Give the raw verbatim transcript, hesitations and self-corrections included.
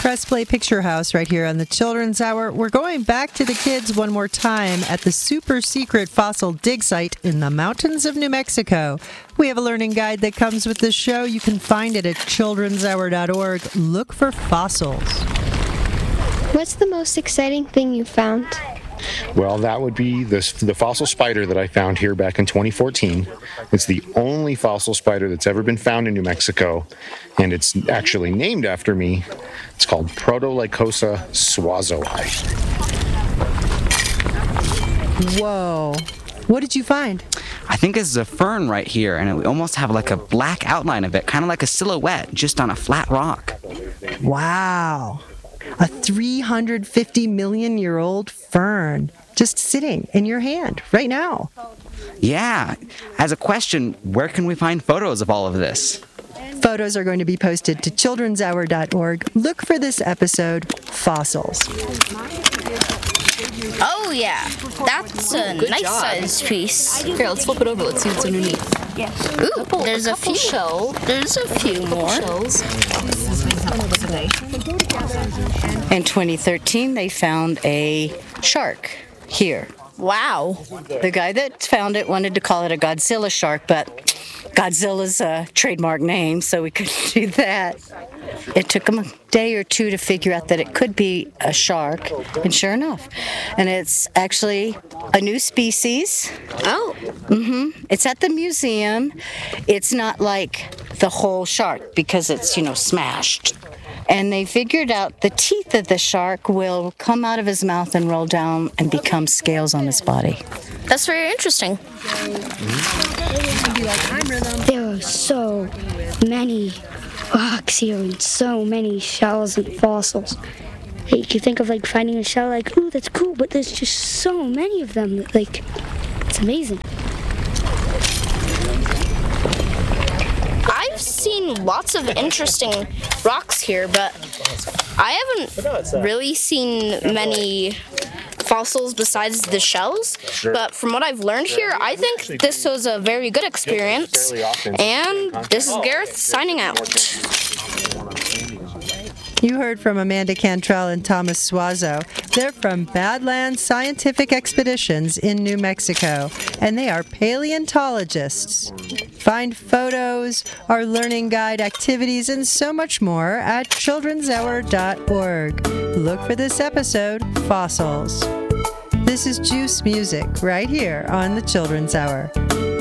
Press Play Picture House right here on the Children's Hour. We're going back to the kids one more time at the super secret fossil dig site in the mountains of New Mexico. We have a learning guide that comes with this show. You can find it at children's hour dot org. Look for fossils. What's the most exciting thing you found? Well, that would be this, the fossil spider that I found here back in twenty fourteen. It's the only fossil spider that's ever been found in New Mexico, and it's actually named after me. It's called Protolycosa swazoi. Whoa. What did you find? I think this is a fern right here, and we almost have like a black outline of it, kind of like a silhouette, just on a flat rock. Wow. A three hundred fifty million year old fern just sitting in your hand right now. Yeah. As a question, where can we find photos of all of this? Photos are going to be posted to children's hour dot org. Look for this episode, Fossils. Oh, yeah. That's a Good nice job. sized piece. Here, let's flip it over. Let's see what's underneath. Ooh, Couple- there's a, a couple few. shell. There's a few more. Shells. In twenty thirteen, they found a shark here. Wow. The guy that found it wanted to call it a Godzilla shark, but Godzilla's a trademark name, so we couldn't do that. It took them a day or two to figure out that it could be a shark, and sure enough. And it's actually a new species. Oh. Mm-hmm. It's at the museum. It's not like the whole shark because it's, you know, smashed. And they figured out the teeth of the shark will come out of his mouth and roll down and become scales on his body. That's very interesting. There are so many rocks here and so many shells and fossils. Like, you think of like finding a shell like, ooh, that's cool, but there's just so many of them that, like, it's amazing. I've seen lots of interesting rocks here, but I haven't really seen many fossils besides the shells. But from what I've learned here, I think this was a very good experience. And this is Gareth signing out. You heard from Amanda Cantrell and Thomas Suazo. They're from Badlands Scientific Expeditions in New Mexico, and they are paleontologists. Find photos, our learning guide activities, and so much more at children's hour dot org. Look for this episode, Fossils. This is Juice Music, right here on the Children's Hour.